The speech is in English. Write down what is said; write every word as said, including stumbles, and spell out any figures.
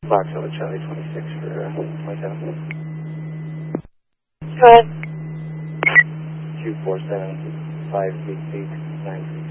Box over Charlie twenty-six for uh, twenty-seven. Go ahead. two four seven five eight eight nine three.